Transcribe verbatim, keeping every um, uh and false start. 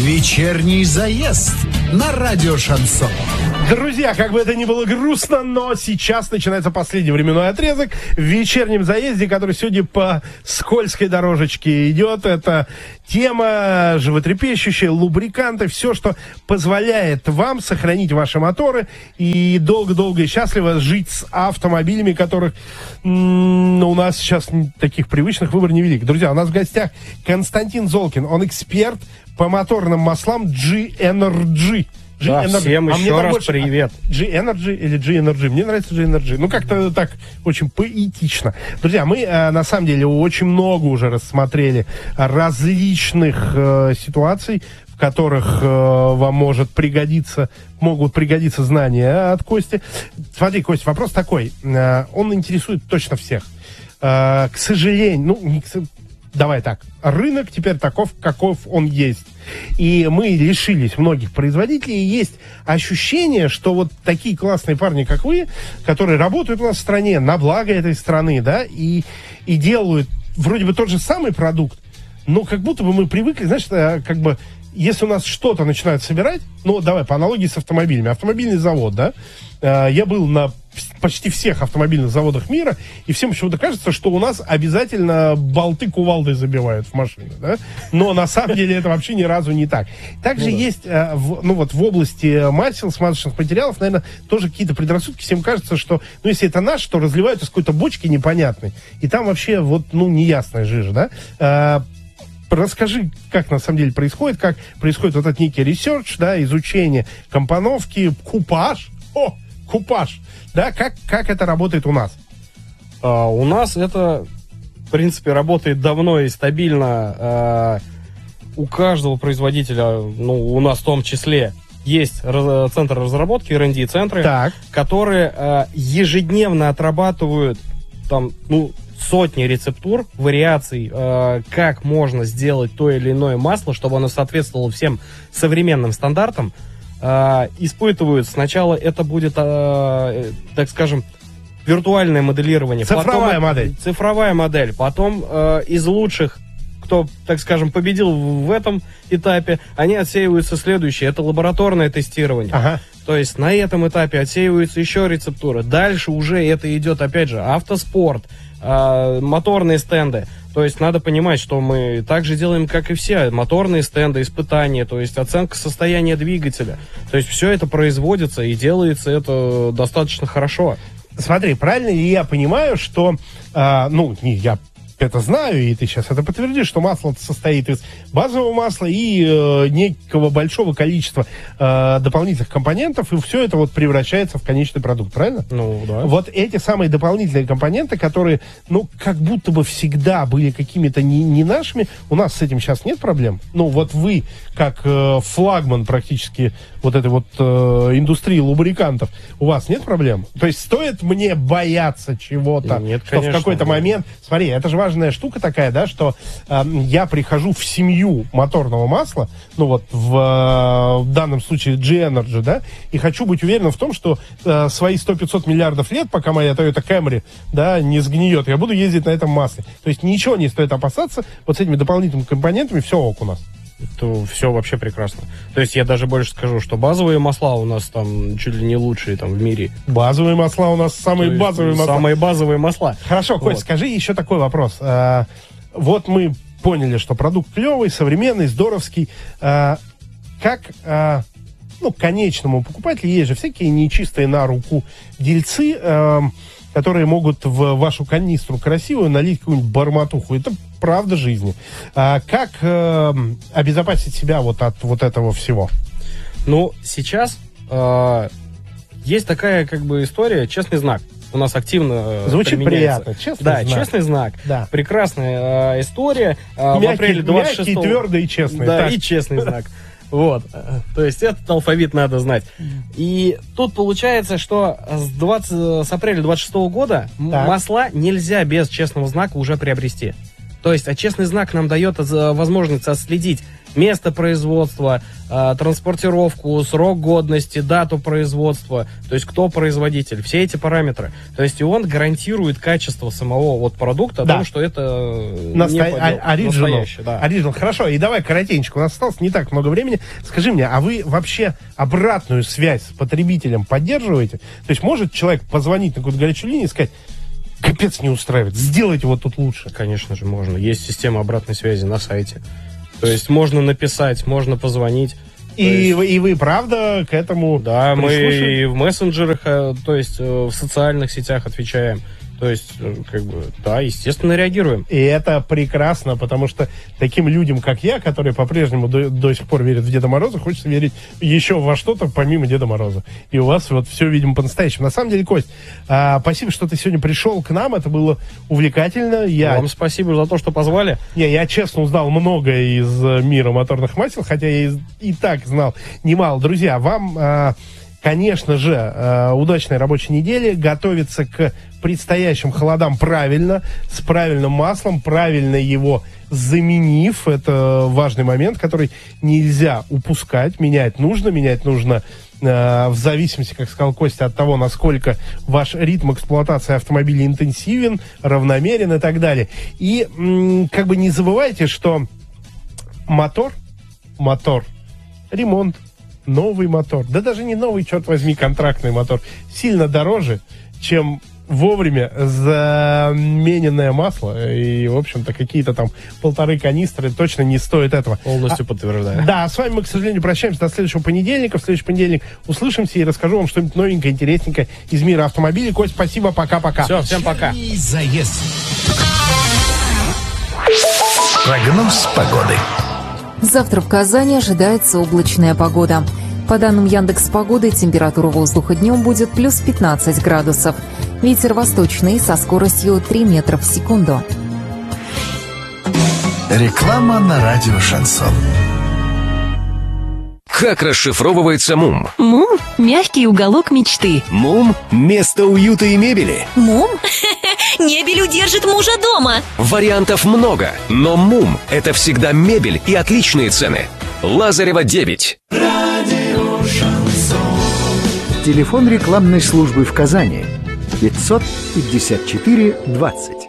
Вечерний заезд на радио Шансон. Друзья, как бы это ни было грустно, но сейчас начинается последний временной отрезок в вечернем заезде, который сегодня по скользкой дорожечке идет. Это тема животрепещущая, лубриканты, все, что позволяет вам сохранить ваши моторы и долго-долго и счастливо жить с автомобилями, которых м- у нас сейчас таких привычных выбор невелик. Друзья, у нас в гостях Константин Золкин, он эксперт по моторным маслам G-Energy. Да, всем а еще раз больше... привет. G-Energy или G-Energy? Мне нравится G-Energy. Ну, как-то так очень поэтично. Друзья, мы, э, на самом деле, очень много уже рассмотрели различных э, ситуаций, в которых э, вам может пригодиться, могут пригодиться знания от Кости. Смотри, Костя, вопрос такой. Э, он интересует точно всех. Э, к сожалению, ну, не к сожалению, давай так, рынок теперь таков, каков он есть. И мы лишились многих производителей, и есть ощущение, что вот такие классные парни, как вы, которые работают у нас в стране на благо этой страны, да, и, и делают вроде бы тот же самый продукт, но как будто бы мы привыкли, знаешь, как бы, если у нас что-то начинают собирать, ну, давай, по аналогии с автомобилями, автомобильный завод, да, я был на почти всех автомобильных заводах мира, и всем почему-то кажется, что у нас обязательно болты кувалдой забивают в машины, да? Но на самом деле это вообще ни разу не так. Также ну, да. есть, в, ну вот в области масел, смазочных материалов, наверное, тоже какие-то предрассудки. Всем кажется, что, ну, если это наш, то разливают из какой-то бочки непонятной, и там вообще вот, ну, неясная жижа, да? Расскажи, как на самом деле происходит, как происходит вот этот некий ресерч, да, изучение компоновки, купаж, о, купаж, да, как, как это работает у нас? А, у нас это, в принципе, работает давно и стабильно. А, у каждого производителя, ну, у нас в том числе, есть раз, центр разработки, эр энд ди-центры, так. которые а, ежедневно отрабатывают там, ну, сотни рецептур, вариаций, э, как можно сделать то или иное масло, чтобы оно соответствовало всем современным стандартам. Э, испытывают сначала это будет, э, так скажем, виртуальное моделирование. Цифровая потом, модель. Цифровая модель. Потом э, из лучших, кто, так скажем, победил в этом этапе, они отсеиваются следующие. Это лабораторное тестирование. Ага. То есть на этом этапе отсеиваются еще рецептуры. Дальше уже это идет, опять же, автоспорт, э, моторные стенды. То есть надо понимать, что мы также делаем, как и все, моторные стенды, испытания, то есть оценка состояния двигателя. То есть все это производится и делается это достаточно хорошо. Смотри, правильно ли я понимаю, что, э, ну, не я это знаю, и ты сейчас это подтвердишь, что масло состоит из базового масла и э, некого большого количества э, дополнительных компонентов, и все это вот превращается в конечный продукт, правильно? Ну, да. Вот эти самые дополнительные компоненты, которые, ну, как будто бы всегда были какими-то не, не нашими, у нас с этим сейчас нет проблем. Ну, вот вы, как э, флагман практически вот этой вот э, индустрии лубрикантов, у вас нет проблем? То есть стоит мне бояться чего-то, нет, что конечно, в какой-то нет. момент... Смотри, это же важная штука такая, да, что э, я прихожу в семью моторного масла, ну вот в, э, в данном случае G-Energy, да, и хочу быть уверенным в том, что э, свои сто-пятьсот миллиардов лет, пока моя Toyota Camry, да, не сгниет, я буду ездить на этом масле. То есть ничего не стоит опасаться, вот с этими дополнительными компонентами все ок у нас. То все вообще прекрасно. То есть я даже больше скажу, что базовые масла у нас там чуть ли не лучшие там в мире. Базовые масла у нас самые То базовые есть, масла. Самые базовые масла. Хорошо, вот. Кость, скажи еще такой вопрос. А, вот мы поняли, что продукт клевый, современный, здоровский. А, как, а, ну, конечному покупателю есть же всякие нечистые на руку дельцы, а, которые могут в вашу канистру красивую налить какую-нибудь барматуху. Это правда жизни. А как э, обезопасить себя вот от вот этого всего? Ну, сейчас э, есть такая как бы история, честный знак. У нас активно э, Звучит приятно, честный да, знак. честный знак. Да. Прекрасная э, история. Э, мягкий, в апреле двадцать шестого... мягкий, твердый и честный. Да, так. и честный знак. Вот, то есть этот алфавит надо знать. И тут получается, что с, двадцатого, с апреля двадцать шестого года так. масла нельзя без честного знака уже приобрести. То есть, а честный знак нам дает возможность отследить место производства, э, транспортировку, срок годности, дату производства, то есть кто производитель, все эти параметры. То есть и он гарантирует качество самого вот продукта, да. о том, что это Наста... не подделка, оригинал. настоящий. Да. Оригинал. Хорошо, и давай коротенько, у нас осталось не так много времени. Скажи мне, а вы вообще обратную связь с потребителем поддерживаете? То есть может человек позвонить на какую-то горячую линию и сказать: капец, не устраивает, сделайте вот тут лучше? Конечно же, можно. Есть система обратной связи на сайте. То есть можно написать, можно позвонить. И, есть... вы, и вы, правда, к этому Да, прислушиваетесь? мы и в мессенджерах, то есть в социальных сетях отвечаем. То есть, как бы, да, естественно, реагируем. И это прекрасно, потому что таким людям, как я, которые по-прежнему до, до сих пор верят в Деда Мороза, хочется верить еще во что-то помимо Деда Мороза. И у вас вот все, видимо, по-настоящему. На самом деле, Кость, а, спасибо, что ты сегодня пришел к нам. Это было увлекательно. Я... Вам спасибо за то, что позвали. Не, я честно узнал многое из мира моторных масел, хотя я и, и так знал немало. Друзья, вам... А, конечно же, э, удачной рабочей недели, готовиться к предстоящим холодам правильно, с правильным маслом, правильно его заменив. Это важный момент, который нельзя упускать. Менять нужно, менять нужно э, в зависимости, как сказал Костя, от того, насколько ваш ритм эксплуатации автомобиля интенсивен, равномерен и так далее. И м, как бы не забывайте, что мотор, мотор, ремонт, новый мотор, да даже не новый, черт возьми, контрактный мотор, сильно дороже, чем вовремя замененное масло. И, в общем-то, какие-то там полторы канистры точно не стоит этого. Полностью а, подтверждаю. Да, с вами мы, к сожалению, прощаемся до следующего понедельника. В следующий понедельник услышимся и расскажу вам что-нибудь новенькое, интересненькое из мира автомобилей. Кость, спасибо, пока-пока. Все, всем пока. Заезд. Прогноз погоды. Завтра в Казани ожидается облачная погода. По данным Яндекс.Погоды, температура воздуха днем будет плюс пятнадцать градусов. Ветер восточный со скоростью три метра в секунду. Реклама на радио «Шансон». Как расшифровывается МУМ? МУМ – мягкий уголок мечты. МУМ – место уюта и мебели. МУМ? Мебель удержит мужа дома. Вариантов много, но МУМ – это всегда мебель и отличные цены. Лазарева, девять. Радио «Шансон». Телефон рекламной службы в Казани пятьсот пятьдесят четыре двадцать.